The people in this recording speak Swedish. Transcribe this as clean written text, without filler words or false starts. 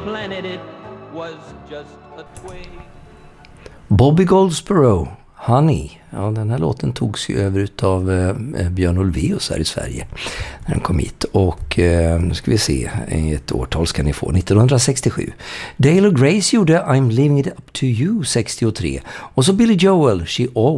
planet, it was just a twig. Bobby Goldsboro, Honey. Ja, den här låten togs ju över utav Björn Ulvaeus här i Sverige när den kom hit. Och nu ska vi se, ett årtal ska ni få, 1967. Dale och Grace gjorde I'm Leaving It Up To You 63. Och så Billy Joel, She Always